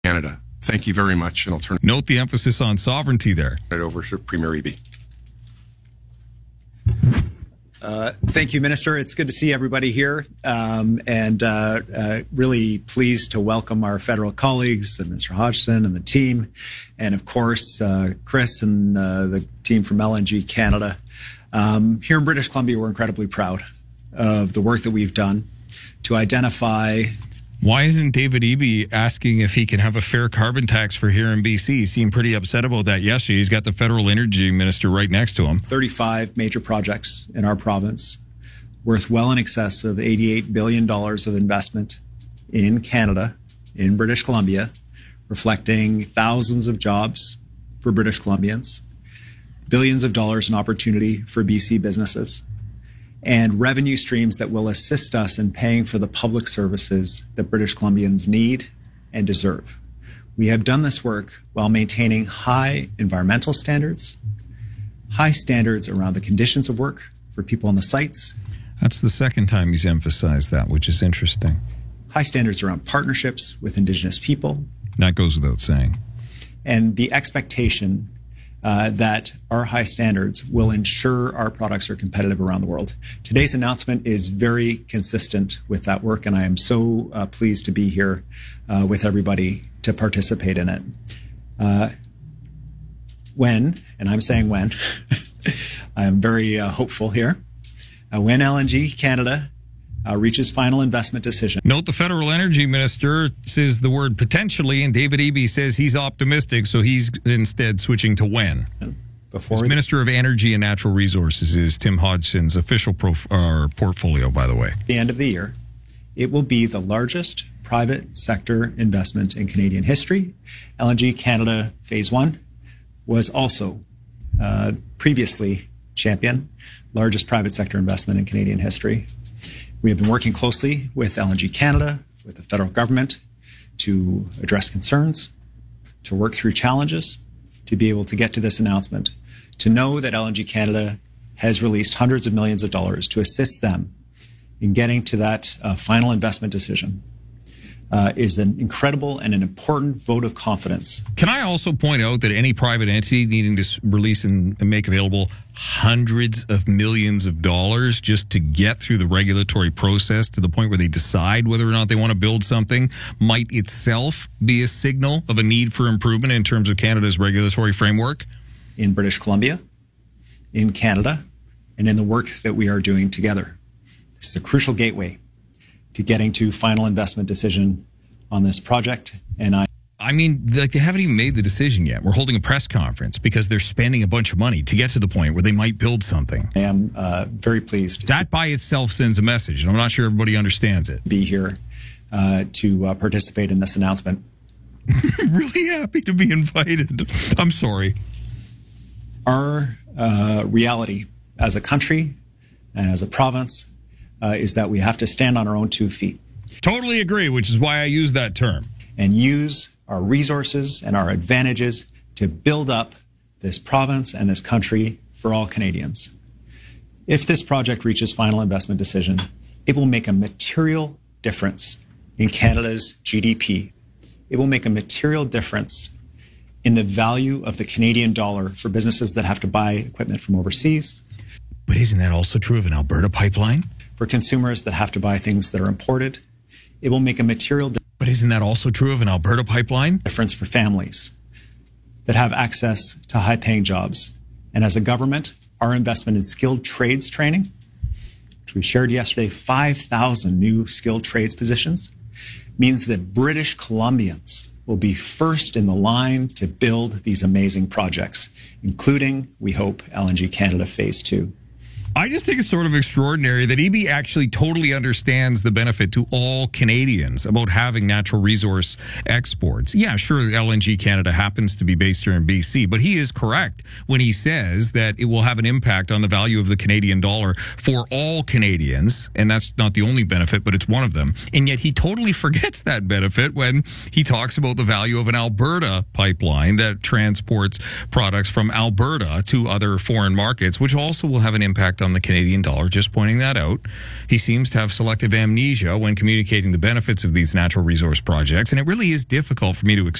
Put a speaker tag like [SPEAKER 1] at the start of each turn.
[SPEAKER 1] Canada. Thank you very much, and I'll turn
[SPEAKER 2] Note the emphasis on sovereignty there.
[SPEAKER 1] it over to Premier Eby.
[SPEAKER 3] Thank you, Minister. It's good to see everybody here, and really pleased to welcome our federal colleagues, and Mr. Hodgson and the team, and of course, Chris and the team from LNG Canada. Here in British Columbia, we're incredibly proud of the work that we've done to identify.
[SPEAKER 2] Why isn't David Eby asking if he can have a fair carbon tax for here in BC? He seemed pretty upset about that yesterday. He's got the federal energy minister right next to him.
[SPEAKER 3] 35 major projects in our province worth well in excess of $88 billion of investment in Canada, in British Columbia, reflecting thousands of jobs for British Columbians, billions of dollars in opportunity for BC businesses, and revenue streams that will assist us in paying for the public services that British Columbians need and deserve. We have done this work while maintaining high environmental standards, high standards around the conditions of work for people on the sites.
[SPEAKER 2] That's the second time he's emphasized that, which is interesting.
[SPEAKER 3] High standards around partnerships with Indigenous people.
[SPEAKER 2] That goes without saying.
[SPEAKER 3] And the expectation that our high standards will ensure our products are competitive around the world. Today's announcement is very consistent with that work, and I am so pleased to be here with everybody to participate in it. When, and I'm saying when, I am very hopeful here, when LNG Canada reaches final investment decision.
[SPEAKER 2] Note the federal energy minister says the word potentially, and David Eby says he's optimistic, so he's instead switching to when. As Minister of Energy and Natural Resources is Tim Hodgson's official portfolio, by the way.
[SPEAKER 3] At the end of the year, it will be the largest private sector investment in Canadian history. LNG Canada Phase 1 was also previously champion, largest private sector investment in Canadian history. We have been working closely with LNG Canada, with the federal government, to address concerns, to work through challenges, to be able to get to this announcement, to know that LNG Canada has released hundreds of millions of dollars to assist them in getting to that final investment decision. Is an incredible and an important vote of confidence.
[SPEAKER 2] Can I also point out that any private entity needing to release and make available hundreds of millions of dollars just to get through the regulatory process to the point where they decide whether or not they want to build something might itself be a signal of a need for improvement in terms of Canada's regulatory framework?
[SPEAKER 3] In British Columbia, in Canada, and in the work that we are doing together. This is a crucial gateway to getting to final investment decision on this project. And
[SPEAKER 2] I mean, like, they haven't even made the decision yet. We're holding a press conference because they're spending a bunch of money to get to the point where they might build something.
[SPEAKER 3] I am very pleased.
[SPEAKER 2] That by itself sends a message, and I'm not sure everybody understands it.
[SPEAKER 3] Be here to participate in this announcement.
[SPEAKER 2] Really happy to be invited. I'm sorry.
[SPEAKER 3] Our reality as a country and as a province is that we have to stand on our own 2 feet.
[SPEAKER 2] Totally agree, which is why I use that term.
[SPEAKER 3] And use our resources and our advantages to build up this province and this country for all Canadians. If this project reaches final investment decision, it will make a material difference in Canada's GDP. It will make a material difference in the value of the Canadian dollar for businesses that have to buy equipment from overseas.
[SPEAKER 2] But isn't that also true of an Alberta pipeline?
[SPEAKER 3] For consumers that have to buy things that are imported, it will make a material difference.
[SPEAKER 2] But isn't that also true of an Alberta pipeline?
[SPEAKER 3] Difference for families that have access to high-paying jobs. And as a government, our investment in skilled trades training, which we shared yesterday, 5,000 new skilled trades positions, means that British Columbians will be first in the line to build these amazing projects, including, we hope, LNG Canada Phase 2.
[SPEAKER 2] I just think it's sort of extraordinary that Eby actually totally understands the benefit to all Canadians about having natural resource exports. Yeah, sure, LNG Canada happens to be based here in BC, but he is correct when he says that it will have an impact on the value of the Canadian dollar for all Canadians, and that's not the only benefit, but it's one of them. And yet he totally forgets that benefit when he talks about the value of an Alberta pipeline that transports products from Alberta to other foreign markets, which also will have an impact impact on the Canadian dollar, just pointing that out. He seems to have selective amnesia when communicating the benefits of these natural resource projects, and it really is difficult for me to